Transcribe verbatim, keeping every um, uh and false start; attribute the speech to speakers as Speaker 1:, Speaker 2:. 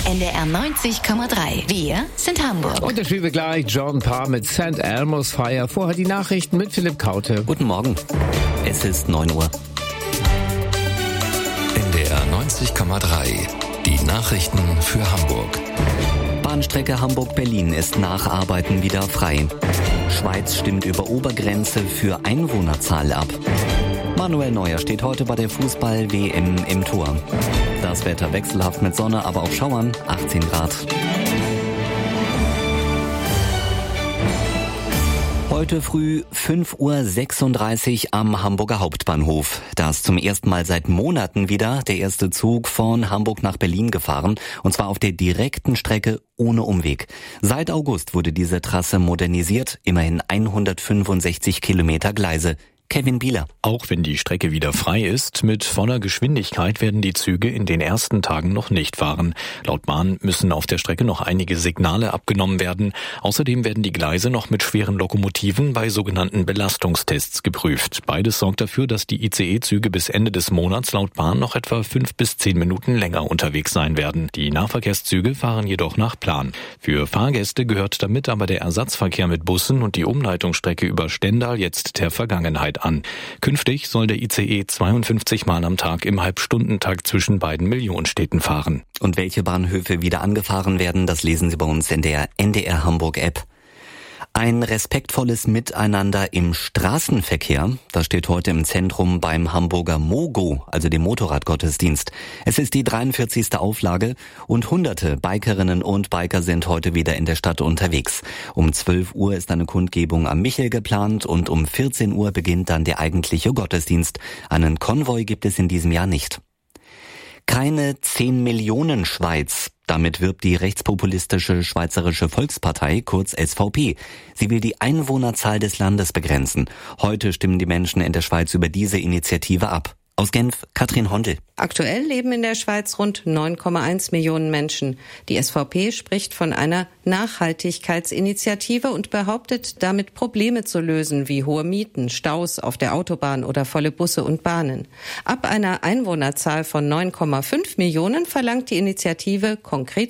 Speaker 1: N D R neunzig Komma drei. Wir sind Hamburg.
Speaker 2: Und das spielen wir gleich John Parr mit Saint Elmo's Fire. Vorher die Nachrichten mit Philipp Kaute.
Speaker 3: Guten Morgen. Es ist neun Uhr.
Speaker 4: N D R neunzig Komma drei. Die Nachrichten für Hamburg.
Speaker 3: Bahnstrecke Hamburg-Berlin ist nach Arbeiten wieder frei. Schweiz stimmt über Obergrenze für Einwohnerzahl ab. Manuel Neuer steht heute bei der Fußball-W M im Tor. Das Wetter wechselhaft mit Sonne, aber auch Schauern, achtzehn Grad. Heute früh fünf Uhr sechsunddreißig am Hamburger Hauptbahnhof. Da ist zum ersten Mal seit Monaten wieder der erste Zug von Hamburg nach Berlin gefahren. Und zwar auf der direkten Strecke ohne Umweg. Seit August wurde diese Trasse modernisiert. Immerhin hundertfünfundsechzig Kilometer Gleise. Kevin Bieler.
Speaker 5: Auch wenn die Strecke wieder frei ist, mit voller Geschwindigkeit werden die Züge in den ersten Tagen noch nicht fahren. Laut Bahn müssen auf der Strecke noch einige Signale abgenommen werden. Außerdem werden die Gleise noch mit schweren Lokomotiven bei sogenannten Belastungstests geprüft. Beides sorgt dafür, dass die I C E-Züge bis Ende des Monats laut Bahn noch etwa fünf bis zehn Minuten länger unterwegs sein werden. Die Nahverkehrszüge fahren jedoch nach Plan. Für Fahrgäste gehört damit aber der Ersatzverkehr mit Bussen und die Umleitungsstrecke über Stendal jetzt der Vergangenheit an. Künftig soll der I C E zweiundfünfzig Mal am Tag im Halbstundentakt zwischen beiden Millionenstädten fahren.
Speaker 3: Und welche Bahnhöfe wieder angefahren werden, das lesen Sie bei uns in der N D R Hamburg App. Ein respektvolles Miteinander im Straßenverkehr, das steht heute im Zentrum beim Hamburger Mogo, also dem Motorradgottesdienst. Es ist die dreiundvierzigste Auflage und hunderte Bikerinnen und Biker sind heute wieder in der Stadt unterwegs. Um zwölf Uhr ist eine Kundgebung am Michel geplant und um vierzehn Uhr beginnt dann der eigentliche Gottesdienst. Einen Konvoi gibt es in diesem Jahr nicht. Keine zehn Millionen Schweiz. Damit wirbt die rechtspopulistische Schweizerische Volkspartei, kurz S V P. Sie will die Einwohnerzahl des Landes begrenzen. Heute stimmen die Menschen in der Schweiz über diese Initiative ab. Aus Genf, Katrin Hondel.
Speaker 6: Aktuell leben in der Schweiz rund neun Komma eins Millionen Menschen. Die S V P spricht von einer Nachhaltigkeitsinitiative und behauptet, damit Probleme zu lösen, wie hohe Mieten, Staus auf der Autobahn oder volle Busse und Bahnen. Ab einer Einwohnerzahl von neun Komma fünf Millionen verlangt die Initiative konkret